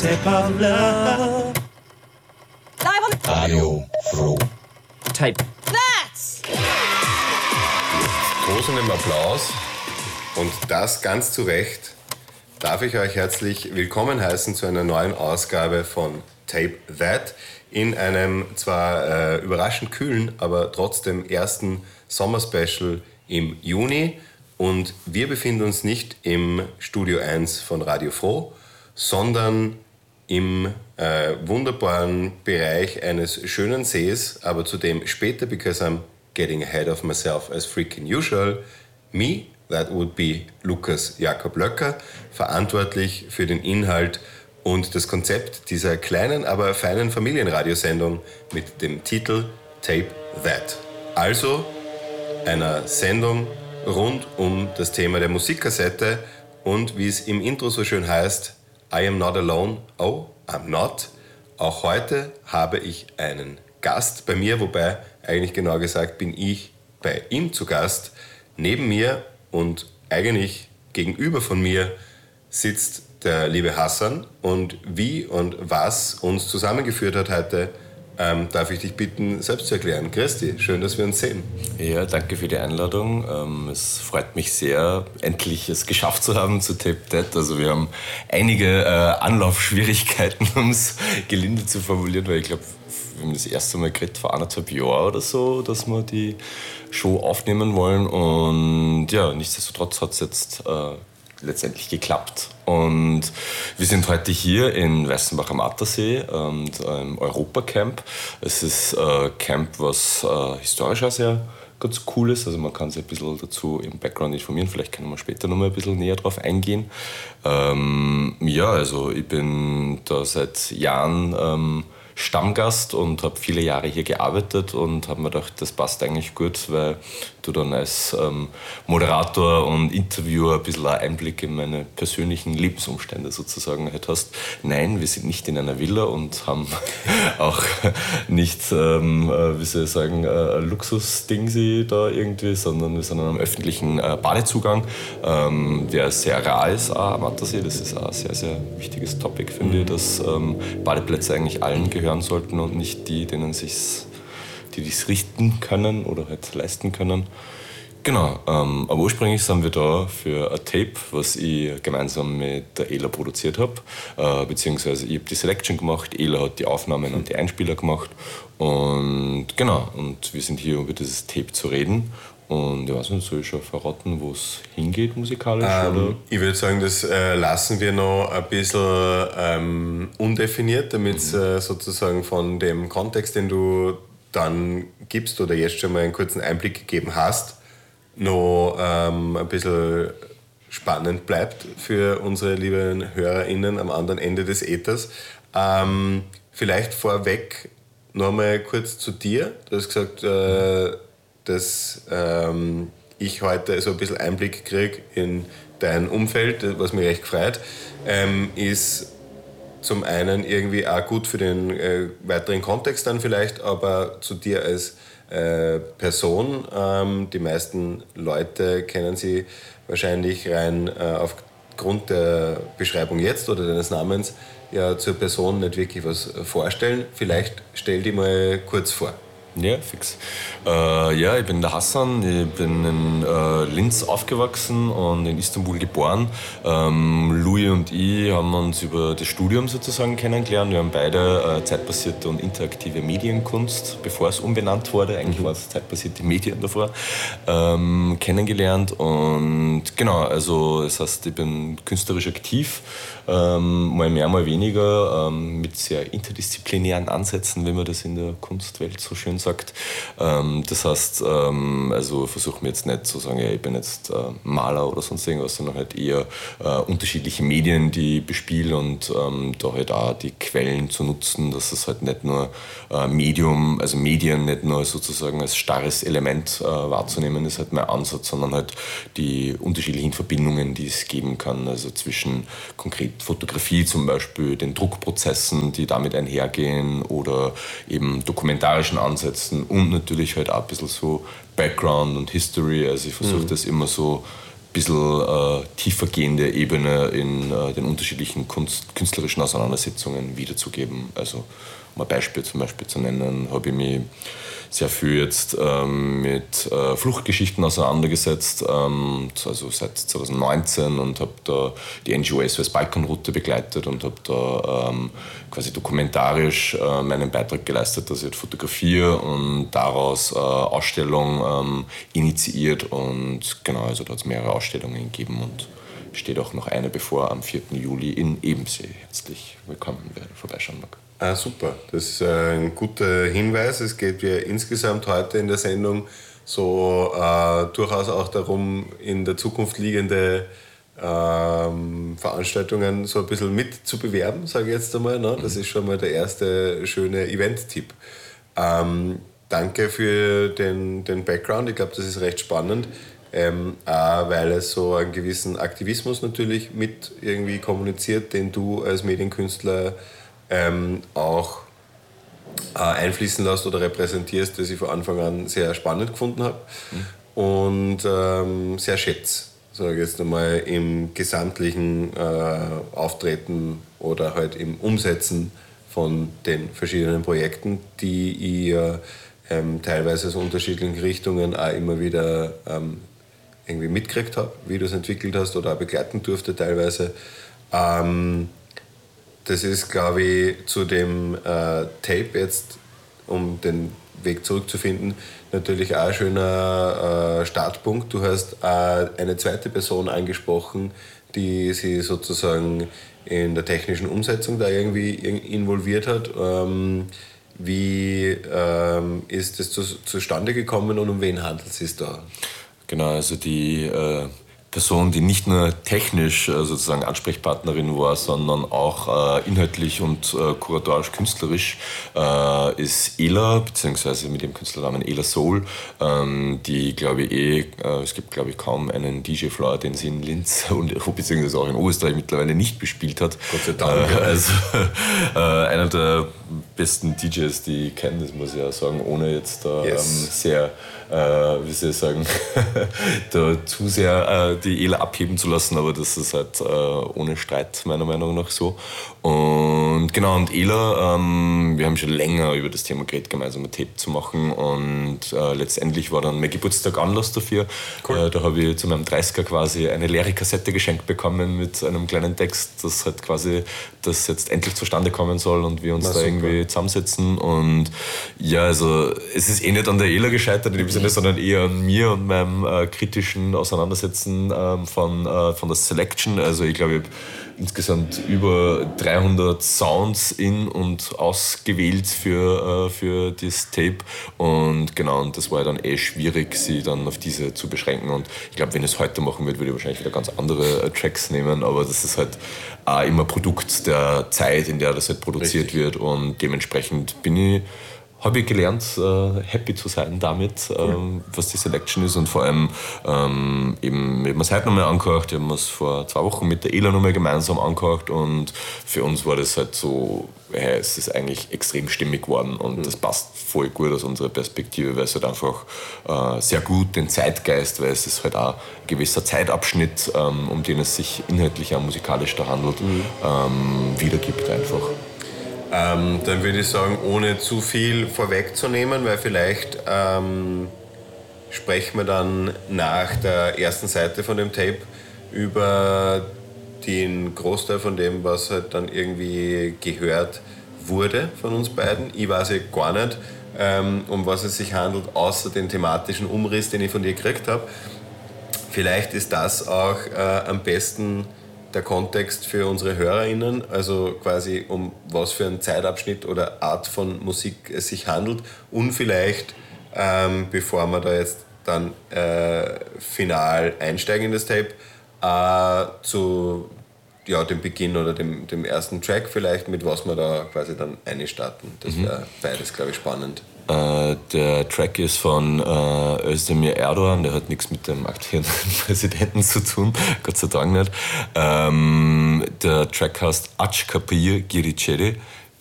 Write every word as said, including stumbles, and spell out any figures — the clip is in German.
Tape of Love. Radio Froh. Tape. That's! Großem Applaus und das ganz zu Recht darf ich euch herzlich willkommen heißen zu einer neuen Ausgabe von Tape That in einem zwar äh, überraschend kühlen, aber trotzdem ersten Sommerspecial im Juni. Und wir befinden uns nicht im Studio eins von Radio Froh, sondern im äh, wunderbaren Bereich eines schönen Sees, aber zu dem später, because I'm getting ahead of myself as freaking usual, me, that would be Lukas Jakob Löcker, verantwortlich für den Inhalt und das Konzept dieser kleinen, aber feinen Familienradiosendung mit dem Titel Tape That. Also einer Sendung rund um das Thema der Musikkassette und wie es im Intro so schön heißt, I am not alone, oh, I'm not. Auch heute habe ich einen Gast bei mir, wobei eigentlich genau gesagt bin ich bei ihm zu Gast. Neben mir und eigentlich gegenüber von mir sitzt der liebe Hassan. Und wie und was uns zusammengeführt hat heute, ähm, darf ich dich bitten, selbst zu erklären. Christi, schön, dass wir uns sehen. Ja, danke für die Einladung. Ähm, es freut mich sehr, endlich es geschafft zu haben zu Tape That. Also wir haben einige äh, Anlaufschwierigkeiten, um es gelinde zu formulieren, weil ich glaube, wir haben das erste Mal geredet vor anderthalb Jahren oder so, dass wir die Show aufnehmen wollen. Und ja, nichtsdestotrotz hat es jetzt äh, letztendlich geklappt. Und wir sind heute hier in Weißenbach am Attersee, ähm, im Europacamp. Es ist ein äh, Camp, was äh, historisch auch sehr ganz cool ist. Also man kann sich ein bisschen dazu im Background informieren. Vielleicht können wir später noch mal ein bisschen näher drauf eingehen. Ähm, ja, also ich bin da seit Jahren ähm, Stammgast und habe viele Jahre hier gearbeitet und habe mir gedacht, das passt eigentlich gut, weil du dann als ähm, Moderator und Interviewer ein bisschen Einblick in meine persönlichen Lebensumstände sozusagen halt hast. Nein, wir sind nicht in einer Villa und haben auch nicht, ähm, wie soll ich sagen, ein Luxusding da irgendwie, sondern wir sind an einem öffentlichen äh, Badezugang, ähm, der sehr rar ist auch am Attersee. Das ist auch ein sehr, sehr wichtiges Topic, finde ich, dass ähm, Badeplätze eigentlich allen gehören sollten und nicht die, denen sich's, die es richten können oder halt leisten können. Genau, ähm, aber ursprünglich sind wir da für ein Tape, was ich gemeinsam mit der Ela produziert habe, äh, beziehungsweise ich habe die Selection gemacht, Ela hat die Aufnahmen und die Einspieler gemacht und genau, und wir sind hier, um über dieses Tape zu reden. Und ich weiß nicht, soll ich schon verraten, wo es hingeht musikalisch? Ähm, oder? Ich würde sagen, das äh, lassen wir noch ein bisschen ähm, undefiniert, damit es äh, sozusagen von dem Kontext, den du dann gibst oder jetzt schon mal einen kurzen Einblick gegeben hast, noch ähm, ein bisschen spannend bleibt für unsere lieben HörerInnen am anderen Ende des Äthers. Ähm, vielleicht vorweg noch mal kurz zu dir. Du hast gesagt, äh, dass ähm, ich heute so ein bisschen Einblick kriege in dein Umfeld, was mich recht freut, ähm, ist zum einen irgendwie auch gut für den äh, weiteren Kontext dann vielleicht, aber zu dir als äh, Person. Ähm, die meisten Leute kennen sie wahrscheinlich rein äh, aufgrund der Beschreibung jetzt oder deines Namens ja zur Person nicht wirklich was vorstellen. Vielleicht stell dich mal kurz vor. Ja, fix. Äh, ja, ich bin der Hassan, ich bin in äh, Linz aufgewachsen und in Istanbul geboren. Ähm, Louis und ich haben uns über das Studium sozusagen kennengelernt. Wir haben beide äh, zeitbasierte und interaktive Medienkunst, bevor es umbenannt wurde, eigentlich mhm. war es zeitbasierte Medien davor, ähm, kennengelernt. Und genau, also das heißt, ich bin künstlerisch aktiv, ähm, mal mehr, mal weniger, ähm, mit sehr interdisziplinären Ansätzen, wenn man das in der Kunstwelt so schön sagt. Ähm, das heißt, ähm, also versuche mir jetzt nicht zu sagen, ja, ich bin jetzt äh, Maler oder sonst irgendwas, sondern halt eher äh, unterschiedliche Medien, die ich bespiele und ähm, da halt auch die Quellen zu nutzen, dass es halt nicht nur äh, Medium, also Medien nicht nur sozusagen als starres Element äh, wahrzunehmen ist halt mein Ansatz, sondern halt die unterschiedlichen Verbindungen, die es geben kann, also zwischen konkret Fotografie zum Beispiel, den Druckprozessen, die damit einhergehen oder eben dokumentarischen Ansätzen und natürlich halt auch ein bisschen so Background und History. Also ich versuche mhm. das immer so bisschen äh, tiefergehende Ebene in äh, den unterschiedlichen Kunst, künstlerischen Auseinandersetzungen wiederzugeben. Also um ein Beispiel zum Beispiel zu nennen, habe ich mich sehr viel jetzt ähm, mit äh, Fluchtgeschichten auseinandergesetzt, ähm, also seit zwanzig neunzehn, und habe da die N G O S O S Balkanroute begleitet und habe da ähm, quasi dokumentarisch äh, meinen Beitrag geleistet, dass ich jetzt fotografiere und daraus äh, Ausstellungen ähm, initiiert, und genau, also da hat es mehrere Ausstellungen gegeben und steht auch noch eine bevor am vierten Juli in Ebensee. Herzlich willkommen, wer vorbeischauen mag. Ah, super. Das ist ein guter Hinweis. Es geht ja insgesamt heute in der Sendung so äh, durchaus auch darum, in der Zukunft liegende ähm, Veranstaltungen so ein bisschen mit zu bewerben, sage ich jetzt einmal. Ne? Das ist schon mal der erste schöne Event-Tipp. Ähm, danke für den, den Background. Ich glaube, das ist recht spannend. Ähm, auch weil es so einen gewissen Aktivismus natürlich mit irgendwie kommuniziert, den du als Medienkünstler ähm, auch äh, einfließen lässt oder repräsentierst, das ich von Anfang an sehr spannend gefunden habe mhm. und ähm, sehr schätze, sage ich jetzt einmal, im gesamtlichen äh, Auftreten oder halt im Umsetzen von den verschiedenen Projekten, die ihr ähm, teilweise aus unterschiedlichen Richtungen auch immer wieder ähm, irgendwie mitgekriegt habe, wie du es entwickelt hast oder auch begleiten durfte teilweise. Ähm, das ist, glaube ich, zu dem äh, Tape jetzt, um den Weg zurückzufinden, natürlich auch ein schöner äh, Startpunkt. Du hast äh, eine zweite Person angesprochen, die sie sozusagen in der technischen Umsetzung da irgendwie involviert hat. Ähm, wie ähm, ist das zu, zustande gekommen und um wen handelt es sich da? Genau, also die äh, Person, die nicht nur technisch äh, sozusagen Ansprechpartnerin war, sondern auch äh, inhaltlich und äh, kuratorisch, künstlerisch, äh, ist Ela, beziehungsweise mit dem Künstlernamen Ela Soul, ähm, die, glaube ich, eh, äh, es gibt, glaube ich, kaum einen D J-Floor, den sie in Linz und beziehungsweise auch in Österreich mittlerweile nicht bespielt hat. Gott sei Dank. Äh, also äh, einer der besten D Js, die ich kenne, das muss ich ja sagen, ohne jetzt da yes. ähm, sehr, äh, wie soll ich sagen, da zu sehr äh, die Ela abheben zu lassen, aber das ist halt äh, ohne Streit meiner Meinung nach so. Und genau, und Ela, ähm, wir haben schon länger über das Thema geredet, gemeinsam ein Tape zu machen, und äh, letztendlich war dann mein Geburtstag Anlass dafür. Cool. Äh, da habe ich zu meinem dreißiger quasi eine leere Kassette geschenkt bekommen mit einem kleinen Text, das halt quasi das jetzt endlich zustande kommen soll und wir uns Na, da super. irgendwie zusammensetzen. Und ja, also es ist eh nicht an der Ela gescheitert in dem Sinne, sondern eher an mir und meinem äh, kritischen Auseinandersetzen ähm, von, äh, von der Selection. Also ich glaube, ich habe insgesamt über dreihundert Sounds in- und ausgewählt für, äh, für das Tape, und genau, und das war dann eh schwierig, sie dann auf diese zu beschränken, und ich glaube, wenn ich es heute machen würde, würde ich wahrscheinlich wieder ganz andere äh, Tracks nehmen, aber das ist halt auch immer Produkt der Zeit, in der das halt produziert Richtig. wird, und dementsprechend bin ich habe ich gelernt, äh, happy zu sein damit, cool. ähm, was die Selection ist, und vor allem ähm, eben, ich habe mir es heute nochmal angehört, ich habe mir es vor zwei Wochen mit der Ela nochmal gemeinsam angehört, und für uns war das halt so, hey, es ist eigentlich extrem stimmig geworden, und mhm. das passt voll gut aus unserer Perspektive, weil es halt einfach äh, sehr gut den Zeitgeist, weil es ist halt auch ein gewisser Zeitabschnitt, ähm, um den es sich inhaltlich auch musikalisch da handelt, mhm. ähm, wiedergibt einfach. Ähm, dann würde ich sagen, ohne zu viel vorwegzunehmen, weil vielleicht ähm, sprechen wir dann nach der ersten Seite von dem Tape über den Großteil von dem, was halt dann irgendwie gehört wurde von uns beiden. Ich weiß ja gar nicht, ähm, um was es sich handelt, außer den thematischen Umriss, den ich von dir gekriegt habe. Vielleicht ist das auch äh, am besten der Kontext für unsere HörerInnen, also quasi um was für einen Zeitabschnitt oder Art von Musik es sich handelt, und vielleicht, ähm, bevor wir da jetzt dann äh, final einsteigen in das Tape, äh, zu ja, dem Beginn oder dem, dem ersten Track vielleicht, mit was wir da quasi dann einstarten. Das wäre mhm. beides, glaube ich, spannend. Äh, der Track ist von äh, Özdemir Erdogan, der hat nichts mit dem aktuellen Präsidenten zu tun, Gott sei Dank nicht. Ähm, der Track heißt Aç Kapıyı Geri İçeri,